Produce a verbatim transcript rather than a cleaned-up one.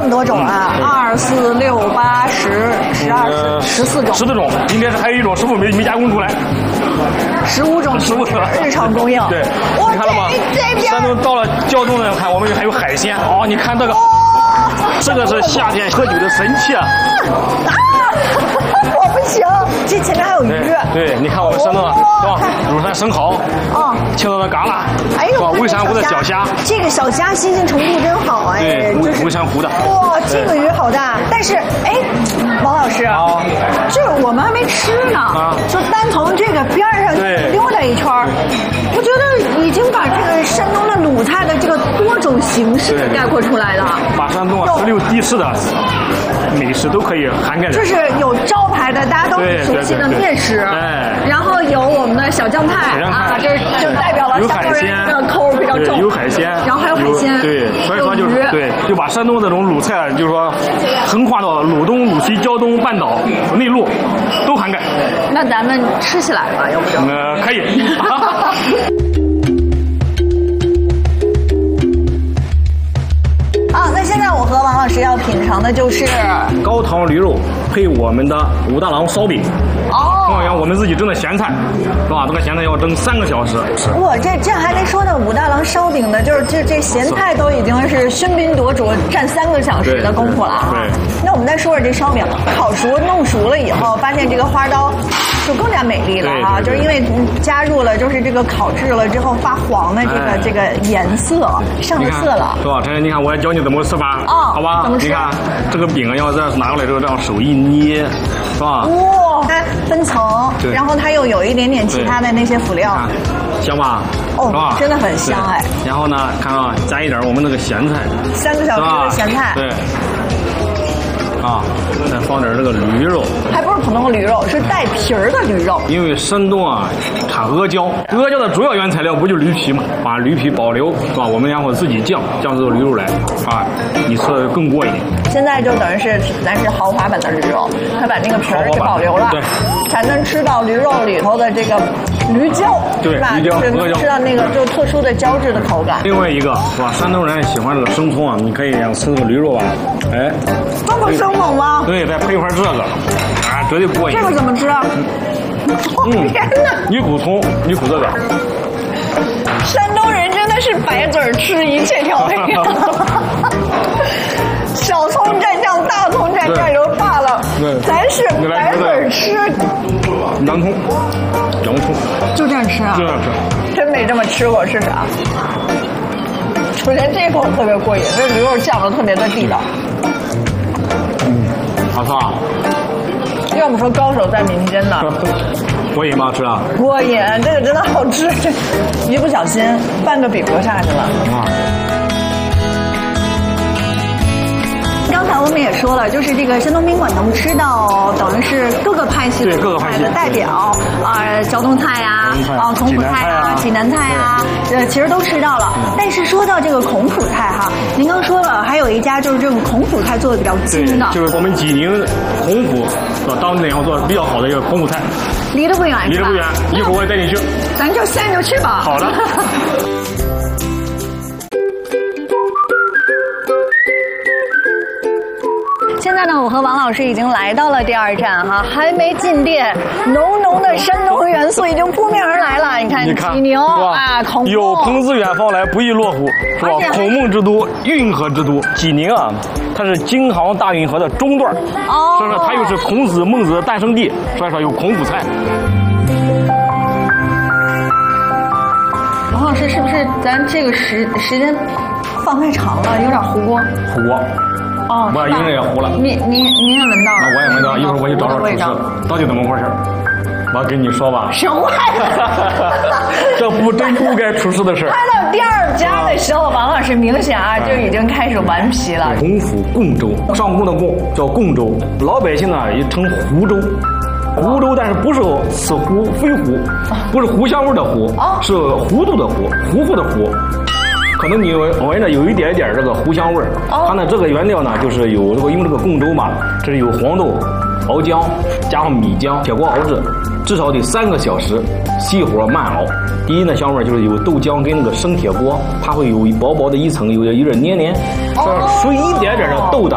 么多种啊，二四六八十十二十十四种， 十四种，应该是还有一种师傅没没加工出来。 十五种十五种日常供应。 对， 我你看了吗？山东到了胶东呢，看我们还有海鲜哦，你看这个，这个是夏天喝酒的神器啊！ 啊，我不行，这前面还有鱼。 对，对你看我们山东的是吧？乳山生蚝， 哦， 青岛的嘎啦， 哎呦， 魏山湖的小虾， 这个小虾新鲜程度真好哎， 对， 就是魏山湖的。 哇，这个鱼好大，但是哎，王老师，这我们还没吃呢， 啊， 就单从这个边上溜达一圈，我觉得已经把这个山东的鲁菜的这个多种形式概括出来了， 把山东啊十六地市的美食都可以涵盖。 就是有招牌的大家都很熟悉的面食，然后有我们的小酱菜啊，就是就代表了山东人的口味比较重， 有海鲜， 然后还有海鲜， 对，所以说就是对，就把山东这种鲁菜，就是说横跨到鲁东、鲁西、胶东半岛、内陆都涵盖。 那咱们吃起来吧，要不就呃可以。 啊，那现在我和王老师要品尝的就是高汤驴肉配我们的武大郎烧饼。 哦， 同样我们自己蒸的咸菜，是吧？这个咸菜要蒸三个小时。 哇，这这还没说呢，武大郎烧饼的，就是这这咸菜都已经是喧宾夺主，占三个小时的功夫了啊。 对。 那我们再说说这烧饼，烤熟弄熟了以后，发现这个花刀就更加美丽了啊，就是因为加入了就是这个烤制了之后发黄的这个、哎、这个颜色上了色了， 是吧？晨晨，你看我教你怎么吃法， 哦， 好吧？ 怎么吃？ 你看这个饼要这拿过来之后，这样手一捏，是吧？ 哇，它分层，然后它又有一点点其他的那些辅料， 香吧？ 哦， 是吧？ 真的很香哎。 然后呢，看啊，加一点我们那个咸菜， 三个小时的咸菜， 对。啊，再放点这个驴肉， 还不是普通的驴肉，是带皮儿的驴肉。 因为山东啊产阿胶，阿胶的主要原材料不就是驴皮嘛？把驴皮保留是吧？我们然后自己酱酱这个驴肉来啊，你吃的更过瘾。 现在就等于是咱是豪华版的驴肉，它把那个皮儿给保留了， 对， 才能吃到驴肉里头的这个驴胶， 对， 是吧？ 驴胶， 能吃到那个就特殊的胶质的口感。 另外一个是吧？山东人喜欢这个生葱啊，你可以吃这个驴肉啊，哎， 这么生猛吗？ 对，再配一块这个，啊，绝对过瘾。 这个怎么吃啊？ 嗯，天哪！你鼓葱，你鼓这个。 山东人真的是白嘴吃一切调味。小葱蘸酱，大葱蘸酱油罢了，咱是白嘴吃。 洋葱，洋葱， 就这样吃啊？ 就这样吃。 真没这么吃过，是啥？首先这口特别过瘾，这驴肉酱的特别的地道。 嗯，好吃啊！ 要不说高手在民间呢。 过瘾吗？吃啊？ 过瘾，这个真的好吃，这一不小心半个饼都下去了。 啊！ 刚才我们也说了，就是这个山东宾馆能吃到，等于是各个派系的菜的代表啊，胶东菜呀，啊，孔府菜啊，济南菜啊，呃，其实都吃到了。但是说到这个孔府菜哈，您刚说了，还有一家就是这种孔府菜做的比较精的， 就是我们济宁孔府所当地上做的比较好的一个孔府菜， 离得不远， 离得不远，一会儿我也带你去。 咱就现在就去吧。 好的。 现在呢，我和王老师已经来到了第二站哈，还没进店，浓浓的山东元素已经扑面而来了。你看，济宁啊，孔孟有朋自远方来，不亦乐乎，是吧？孔孟之都，运河之都，济宁啊，它是京杭大运河的中段，哦，所以说它又是孔子、孟子的诞生地，所以说有孔府菜。 王老师，是不是咱这个时时间放太长了，有点糊锅？ 糊锅。 哦， 我应该也糊了。 你你你也闻到了？ 我也闻到，一会儿我去找找厨师，到底怎么回事？我跟你说吧。 什么呀？ 这不真不该出事的事。 拍到第二家的时候，王老师明显啊就已经开始顽皮了。 孔府贡粥，上贡的贡叫贡粥，老百姓呢也称湖粥。湖粥，但是不是此湖非湖，不是湖香味的湖，是糊涂的糊，糊糊的糊。可能你闻着有一点点这个糊香味儿，它呢这个原料呢就是有这个用这个贡粥嘛，这是有黄豆、熬浆加上米浆，铁锅熬制，至少得三个小时，细火慢熬。第一呢香味就是有豆浆跟那个生铁锅，它会有薄薄的一层，有有点黏黏，所以一点点的豆的